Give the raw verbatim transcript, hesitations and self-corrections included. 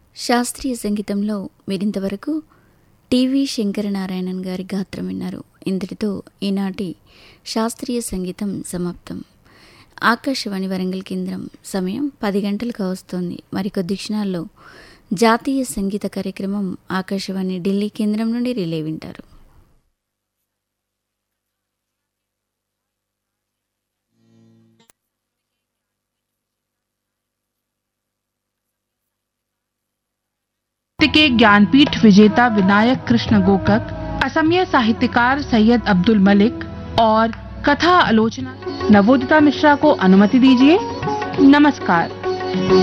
శాస్త్రీయ సంగీతంలో మీరింతవరకు టీవీ శంకరనారాయణన్ గారి గాత్రం విన్నారు. ఇంతటితో ఈనాటి శాస్త్రీయ సంగీతం సమాప్తం. ఆకాశవాణి వరంగల్ కేంద్రం సమయం పది గంటలకు వస్తోంది. మరికొద్ది క్షణాల్లో జాతీయ సంగీత కార్యక్రమం ఆకాశవాణి ఢిల్లీ కేంద్రం నుండి రిలే వింటారు. के ज्ञानपीठ विजेता विनायक कृष्ण गोकक, असमिया साहित्यकार सैयद अब्दुल मलिक और कथा आलोचना नवोदिता मिश्रा को अनुमति दीजिए। नमस्कार।